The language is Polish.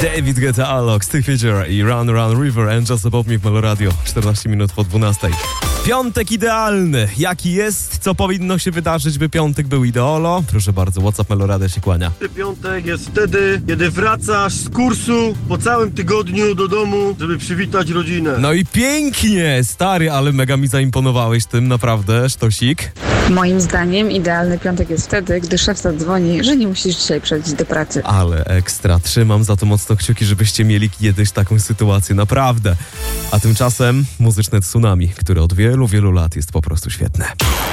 David Guetta, Alok, Steve Fisher i Run Run River and Just Above Me w Meloradio. 14 minut po 12. Piątek idealny. Jaki jest? Co powinno się wydarzyć, by piątek był ideolo? Proszę bardzo, WhatsApp Meloradia się kłania. Piątek jest wtedy, kiedy wracasz z kursu po całym tygodniu do domu, żeby przywitać rodzinę. No i pięknie, stary, ale mega mi zaimponowałeś tym, naprawdę, sztosik. Moim zdaniem idealny piątek jest wtedy, gdy szef zadzwoni, że nie musisz dzisiaj przyjść do pracy. Ale ekstra, trzymam za to mocno kciuki, żebyście mieli kiedyś taką sytuację, naprawdę. A tymczasem muzyczne tsunami, które od wielu, wielu lat jest po prostu świetne.